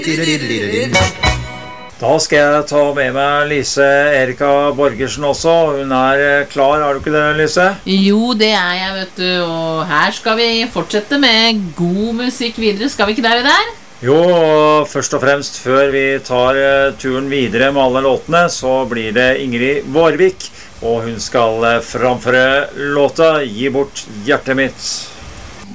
Da skal jeg ta med meg Lise Erika Borgersen også. Hun klar, har du ikke det, Lise? Jo, det jeg, vet du. Og her skal vi fortsette med god musikk videre. Skal vi ikke der, Vidar? Jo, og først og fremst før vi tar turen videre med alle låtene, så blir det Ingrid Vårvik, og hun skal framføre låta «Gi bort hjertet mitt».